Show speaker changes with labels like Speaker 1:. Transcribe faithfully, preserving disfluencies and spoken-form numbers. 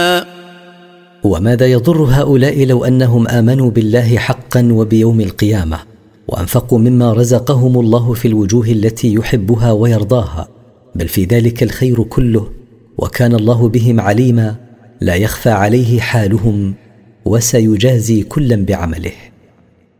Speaker 1: وماذا يضر هؤلاء لو أنهم آمنوا بالله حقا وبيوم القيامة وأنفقوا مما رزقهم الله في الوجوه التي يحبها ويرضاها، بل في ذلك الخير كله، وكان الله بهم عليما لا يخفى عليه حالهم، وسيجازي كلا بعمله.